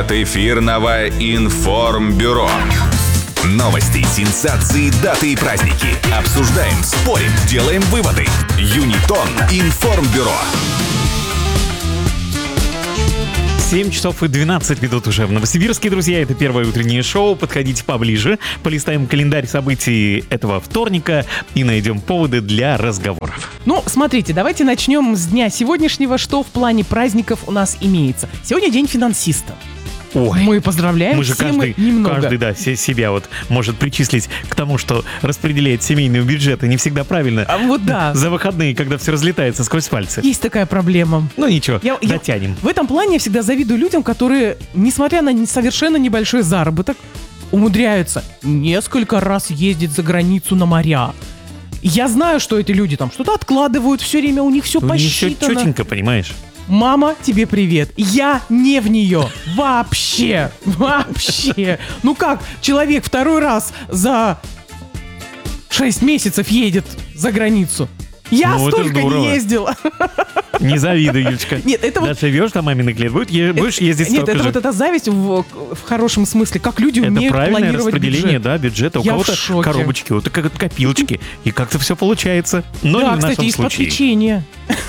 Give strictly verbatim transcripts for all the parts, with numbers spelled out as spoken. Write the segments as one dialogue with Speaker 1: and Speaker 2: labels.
Speaker 1: от эфирного информбюро. Новости, сенсации, даты и праздники. Обсуждаем, спорим, делаем выводы. Юнитон информбюро.
Speaker 2: семь часов и двенадцать минут уже в Новосибирске, друзья. Это первое утреннее шоу. Подходите поближе. Полистаем календарь событий этого вторника и найдем поводы для разговоров.
Speaker 3: Ну, смотрите, давайте начнем с дня сегодняшнего. Что в плане праздников у нас имеется? Сегодня день финансиста.
Speaker 2: Ой,
Speaker 3: мы поздравляем
Speaker 2: мы же
Speaker 3: все
Speaker 2: каждый,
Speaker 3: мы немного.
Speaker 2: каждый, да, себя вот может причислить к тому, что распределяет семейные бюджеты не всегда правильно.
Speaker 3: А вот да.
Speaker 2: За выходные, когда все разлетается сквозь пальцы.
Speaker 3: Есть такая проблема.
Speaker 2: Ну ничего,
Speaker 3: я,
Speaker 2: дотянем.
Speaker 3: Я, в этом плане я всегда завидую людям, которые, несмотря на совершенно небольшой заработок, умудряются несколько раз ездить за границу на моря. Я знаю, что эти люди там что-то откладывают, все время у них все
Speaker 2: у
Speaker 3: посчитано.
Speaker 2: них все четенько, понимаешь?
Speaker 3: Мама, тебе привет. Я не в нее. Вообще. Вообще. Ну как, человек второй раз за шесть месяцев едет за границу. Я
Speaker 2: ну,
Speaker 3: столько не ездила.
Speaker 2: Не завидуй, Юлечка.
Speaker 3: Нет, это вот...
Speaker 2: Живешь на маминых лет, будешь ездить столько
Speaker 3: Нет, это
Speaker 2: же.
Speaker 3: вот эта зависть в, в хорошем смысле, как люди
Speaker 2: это
Speaker 3: умеют планировать
Speaker 2: правильное распределение,
Speaker 3: бюджет.
Speaker 2: Да, бюджета. У
Speaker 3: Я
Speaker 2: кого-то коробочки, вот как копилочки, и как-то все получается. Но
Speaker 3: да,
Speaker 2: не в
Speaker 3: кстати,
Speaker 2: нашем
Speaker 3: из-под
Speaker 2: случае.
Speaker 3: печенья.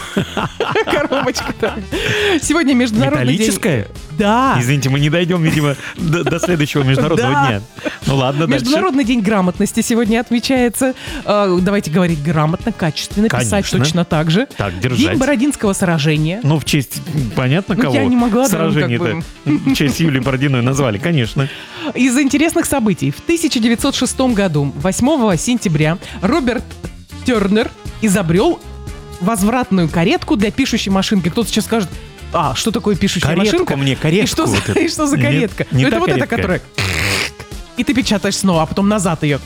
Speaker 3: Коробочка. Сегодня международный день...
Speaker 2: Металлическая?
Speaker 3: Да.
Speaker 2: Извините, мы не дойдем, видимо, до, до следующего международного
Speaker 3: да.
Speaker 2: дня. Ну ладно,
Speaker 3: Международный
Speaker 2: дальше.
Speaker 3: день грамотности сегодня отмечается. Э, давайте говорить грамотно, качественно,
Speaker 2: Конечно.
Speaker 3: писать точно так же.
Speaker 2: Так, держать.
Speaker 3: День Бородинского сражения.
Speaker 2: Ну, в честь, понятно,
Speaker 3: ну,
Speaker 2: кого?
Speaker 3: я не могла,
Speaker 2: Сражение-то
Speaker 3: да, как бы...
Speaker 2: в честь Юлии Бородиной назвали, конечно.
Speaker 3: Из интересных событий. В тысяча девятьсот шестом году, восьмого сентября, Роберт Тернер изобрел возвратную каретку для пишущей машинки. Кто-то сейчас скажет: а, что такое пишущая
Speaker 2: каретку
Speaker 3: машинка?
Speaker 2: мне, каретку.
Speaker 3: И что,
Speaker 2: вот
Speaker 3: за, и что за каретка?
Speaker 2: Не, не
Speaker 3: ну, это вот
Speaker 2: каретка.
Speaker 3: эта, которая... И ты печатаешь снова, а потом назад ее.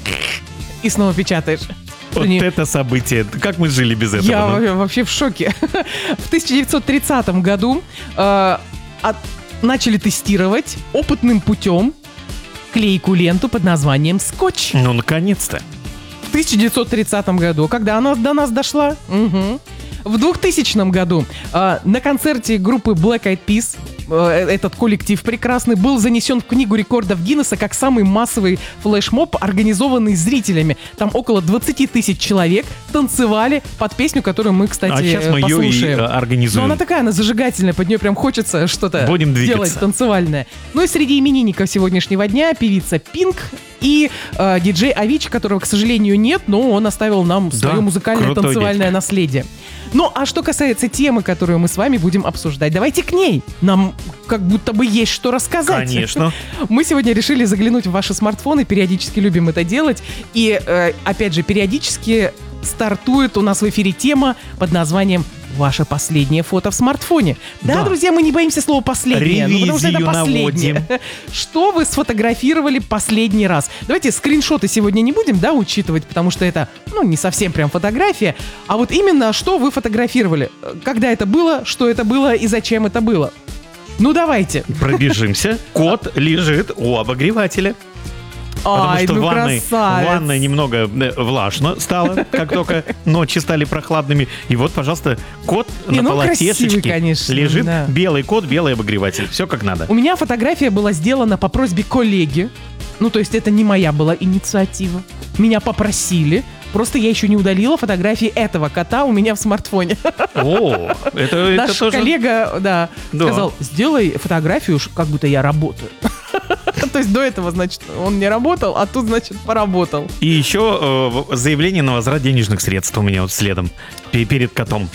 Speaker 3: И снова печатаешь.
Speaker 2: Вот
Speaker 3: не...
Speaker 2: это событие. Как мы жили без этого?
Speaker 3: Я
Speaker 2: ну?
Speaker 3: вообще в шоке. В тысяча девятьсот тридцатом году э, от... начали тестировать опытным путем клейкую ленту под названием «Скотч».
Speaker 2: Ну, наконец-то.
Speaker 3: В тысяча девятьсот тридцатом году, когда она до нас дошла. Угу. В двухтысячном году э, на концерте группы Black Eyed Peas э, этот коллектив прекрасный был занесен в книгу рекордов Гиннесса как самый массовый флешмоб, организованный зрителями. Там около двадцать тысяч человек танцевали под песню, которую мы, кстати,
Speaker 2: а сейчас мы
Speaker 3: послушаем.
Speaker 2: ее и организуем.
Speaker 3: Но она такая, она зажигательная, под нее прям хочется что-то
Speaker 2: Будем
Speaker 3: делать танцевальное. Ну и среди именинников сегодняшнего дня певица Пинк и э, диджей Avicii, которого, к сожалению, нет, но он оставил нам свое
Speaker 2: да,
Speaker 3: музыкальное танцевальное
Speaker 2: дядька.
Speaker 3: наследие. Ну, а что касается темы, которую мы с вами будем обсуждать, давайте к ней. Нам как будто бы есть что рассказать.
Speaker 2: Конечно.
Speaker 3: Мы сегодня решили заглянуть в ваши смартфоны, периодически любим это делать. И, э, опять же, периодически стартует у нас в эфире тема под названием «Ваше последнее фото в смартфоне». Да, да, друзья, мы не боимся слова «последнее», ну, потому что это последнее. Наводим. Что вы сфотографировали последний раз? Давайте скриншоты сегодня не будем, да, учитывать, потому что это, ну, не совсем прям фотография, а вот именно что вы фотографировали, когда это было, что это было и зачем это было. Ну, давайте.
Speaker 2: Пробежимся. Кот лежит у обогревателя. Потому
Speaker 3: Ай,
Speaker 2: что
Speaker 3: ну
Speaker 2: в ванной,
Speaker 3: красавец.
Speaker 2: в ванной немного влажно стало, как только ночи стали прохладными. И вот, пожалуйста, кот
Speaker 3: Не,
Speaker 2: на
Speaker 3: ну,
Speaker 2: полотешечке
Speaker 3: красивый, конечно,
Speaker 2: лежит.
Speaker 3: да.
Speaker 2: Белый кот, белый обогреватель. Все как надо.
Speaker 3: У меня фотография была сделана по просьбе коллеги. Ну, то есть это не моя была инициатива. Меня попросили. Просто я еще не удалила фотографии этого кота у меня в смартфоне.
Speaker 2: О, это,
Speaker 3: Наш
Speaker 2: это тоже...
Speaker 3: коллега, да,
Speaker 2: Да.
Speaker 3: сказал: сделай фотографию, как будто я работаю. То есть до этого, значит, он не работал, а тут, значит, поработал.
Speaker 2: И еще э, заявление на возврат денежных средств у меня вот следом, пе- перед котом.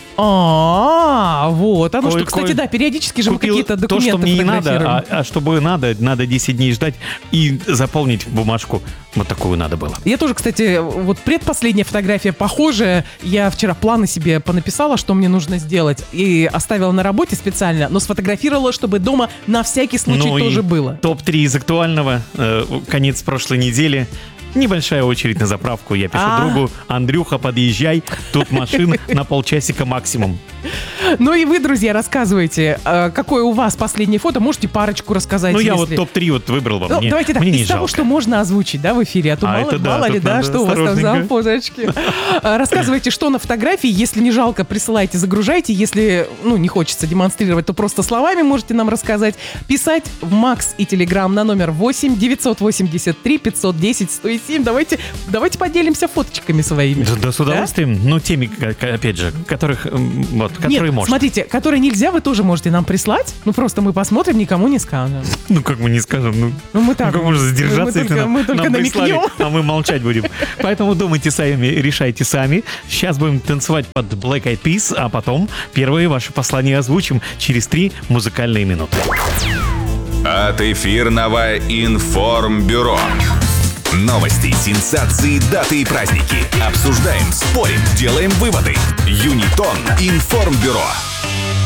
Speaker 3: А, вот. Оно что,
Speaker 2: Кое-
Speaker 3: кстати,
Speaker 2: кое-
Speaker 3: да, периодически же мы
Speaker 2: Купил
Speaker 3: какие-то
Speaker 2: то,
Speaker 3: документы
Speaker 2: что мне не надо,
Speaker 3: фотографируем.
Speaker 2: а, а чтобы надо, надо десять дней ждать и заполнить бумажку. Вот такую надо было.
Speaker 3: Я тоже, кстати, вот предпоследняя фотография похожая. Я вчера планы себе понаписала, что мне нужно сделать, и оставила на работе специально, но сфотографировала, чтобы дома на всякий случай
Speaker 2: Ну и
Speaker 3: тоже было.
Speaker 2: топ три из актуального. Э, конец прошлой недели. Небольшая очередь на заправку. Я пишу
Speaker 3: А.
Speaker 2: другу: Андрюха, подъезжай. Тут машин на полчасика максимум.
Speaker 3: Ну и вы, друзья, рассказывайте, э, какое у вас последнее фото. Можете парочку рассказать.
Speaker 2: Ну, я
Speaker 3: если...
Speaker 2: вот топ-три вот выбрал вам.
Speaker 3: Ну,
Speaker 2: мне,
Speaker 3: давайте так,
Speaker 2: мне
Speaker 3: из
Speaker 2: не
Speaker 3: того,
Speaker 2: жалко.
Speaker 3: что можно озвучить, да, в эфире, а то
Speaker 2: А,
Speaker 3: мало,
Speaker 2: это да,
Speaker 3: мало ли,
Speaker 2: тут
Speaker 3: да,
Speaker 2: надо
Speaker 3: что у вас там за
Speaker 2: осторожненько.
Speaker 3: фоточки. А, Рассказывайте, что на фотографии, если не жалко, присылайте, загружайте, если, ну, не хочется демонстрировать, то просто словами можете нам рассказать. Писать в Макс и Телеграм на номер восемь девятьсот восемьдесят три пятьсот десять сто семь. Давайте, давайте поделимся фоточками своими.
Speaker 2: Да, да, с удовольствием. Ну, теми, как- опять же, которых, м, вот, которые
Speaker 3: Нет,
Speaker 2: можно.
Speaker 3: смотрите, которые нельзя, вы тоже можете нам прислать. Ну, просто мы посмотрим, никому не скажем.
Speaker 2: Ну, как мы не скажем, ну...
Speaker 3: Ну, мы так.
Speaker 2: Ну, как можно задержаться,
Speaker 3: мы, мы
Speaker 2: если
Speaker 3: только,
Speaker 2: нам,
Speaker 3: мы только
Speaker 2: нам прислали,
Speaker 3: намекнем.
Speaker 2: а мы молчать будем. Поэтому думайте сами, решайте сами. Сейчас будем танцевать под Black Eyed Peas, а потом первые ваши послания озвучим через три музыкальные минуты.
Speaker 1: От эфирного информбюро. Новости, сенсации, даты и праздники. Обсуждаем, спорим, делаем выводы. Юнитон информбюро.